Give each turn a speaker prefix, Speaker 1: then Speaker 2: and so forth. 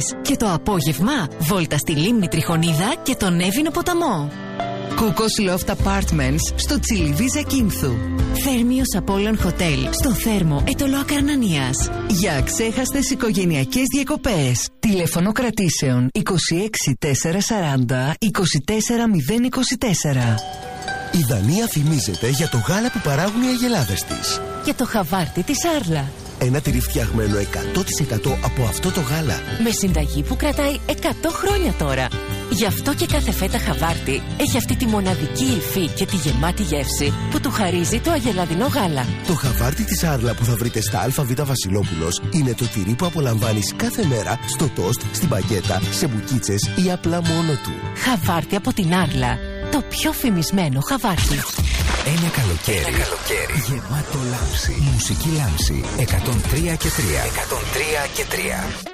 Speaker 1: Και το απόγευμα, βόλτα στη Λίμνη Τριχονίδα και τον Εύινο ποταμό. Κούκος Loft Apartments στο Τσιλιβί Ζακίνθου. Θέρμιος Απόλλων Hotel στο Θέρμο Ετωλό Ακαρνανίας. Για αξέχαστες οικογενειακές διακοπές. Τηλέφωνο κρατήσεων 26 440 24024.
Speaker 2: Η Δανία φημίζεται για το γάλα που παράγουν οι αγελάδες της.
Speaker 1: Και το χαβάρτι της Άρλα.
Speaker 2: Ένα τυρί φτιαγμένο 100% από αυτό το γάλα.
Speaker 1: Με συνταγή που κρατάει 100 χρόνια τώρα. Γι' αυτό και κάθε φέτα χαβάρτι έχει αυτή τη μοναδική υφή και τη γεμάτη γεύση που του χαρίζει το αγελαδινό γάλα.
Speaker 2: Το χαβάρτι της Άρλα που θα βρείτε στα ΑΒ Βασιλόπουλος είναι το τυρί που απολαμβάνεις κάθε μέρα στο τόστ, στην μπαγκέτα, σε μπουκίτσες ή απλά μόνο του.
Speaker 1: Χαβάρτι από την Άρλα. Το πιο φημισμένο χαβάρτι.
Speaker 3: Ένα καλοκαίρι γεμάτο λάμψη. Μουσική λάμψη 103 και 3. 103 και 3.